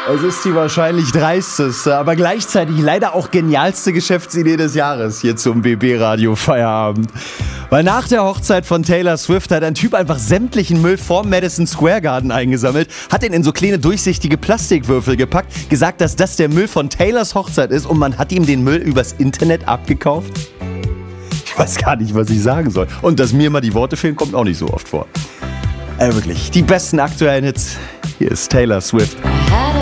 Es ist die wahrscheinlich dreisteste, aber gleichzeitig leider auch genialste Geschäftsidee des Jahres hier zum BB-Radio Feierabend. Weil nach der Hochzeit von Taylor Swift hat ein Typ einfach sämtlichen Müll vorm Madison Square Garden eingesammelt, hat ihn in so kleine durchsichtige Plastikwürfel gepackt, gesagt, dass das der Müll von Taylors Hochzeit ist und man hat ihm den Müll übers Internet abgekauft. Ich weiß gar nicht, was ich sagen soll. Und dass mir mal die Worte fehlen, kommt auch nicht so oft vor. Wirklich, die besten aktuellen Hits. Hier ist Taylor Swift.